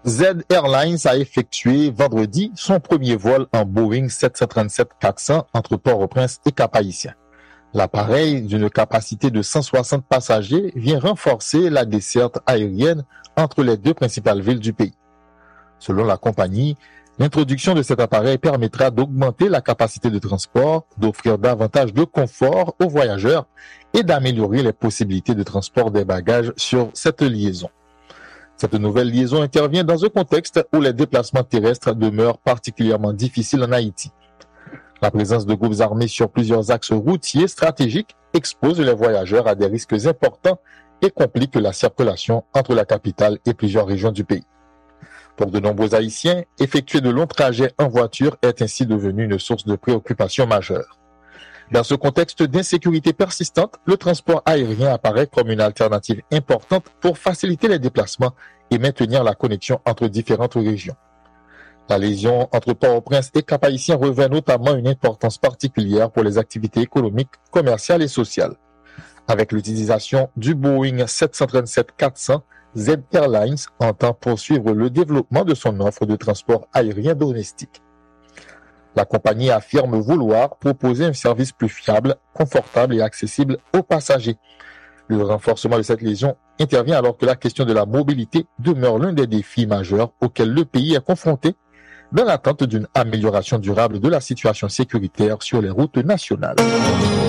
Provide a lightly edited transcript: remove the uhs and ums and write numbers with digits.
Z Airlines a effectué vendredi son premier vol en Boeing 737-400 entre Port-au-Prince et Cap-Haïtien. L'appareil, d'une capacité de 160 passagers, vient renforcer la desserte aérienne entre les deux principales villes du pays. Selon la compagnie, l'introduction de cet appareil permettra d'augmenter la capacité de transport, d'offrir davantage de confort aux voyageurs et d'améliorer les possibilités de transport des bagages sur cette liaison. Cette nouvelle liaison intervient dans un contexte où les déplacements terrestres demeurent particulièrement difficiles en Haïti. La présence de groupes armés sur plusieurs axes routiers stratégiques expose les voyageurs à des risques importants et complique la circulation entre la capitale et plusieurs régions du pays. Pour de nombreux Haïtiens, effectuer de longs trajets en voiture est ainsi devenu une source de préoccupation majeure. Dans ce contexte d'insécurité persistante, le transport aérien apparaît comme une alternative importante pour faciliter les déplacements et maintenir la connexion entre différentes régions. La liaison entre Port-au-Prince et Cap-Haïtien revêt notamment une importance particulière pour les activités économiques, commerciales et sociales. Avec l'utilisation du Boeing 737-400, Z Airlines entend poursuivre le développement de son offre de transport aérien domestique. La compagnie affirme vouloir proposer un service plus fiable, confortable et accessible aux passagers. Le renforcement de cette liaison intervient alors que la question de la mobilité demeure l'un des défis majeurs auxquels le pays est confronté dans l'attente d'une amélioration durable de la situation sécuritaire sur les routes nationales.